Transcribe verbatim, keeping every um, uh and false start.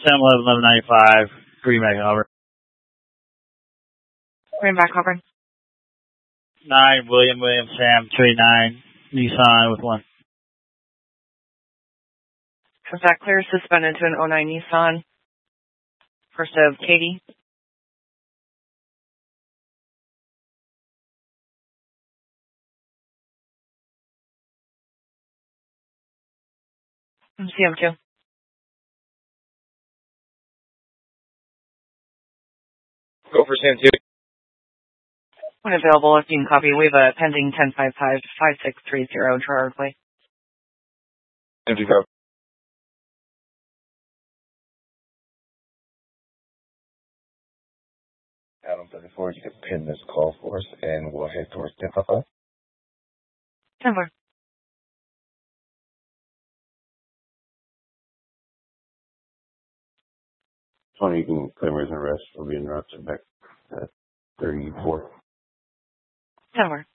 seven eleven eleven ninety-five, Greenback Auburn. Greenback Auburn. nine, William, William, Sam, three nine, Nissan with one. Was that clear? Suspended to an oh nine Nissan. First of Katie. C M two. Go for Sam two. When available, if you can copy, we have a pending ten five five five six three zero Gerard Way. Sam two, go. Adam thirty-four, you can pin this call for us, and we'll head towards ten five five. ten four. twenty, you can claim reason arrest for being interrupted back at thirty-four. ten four.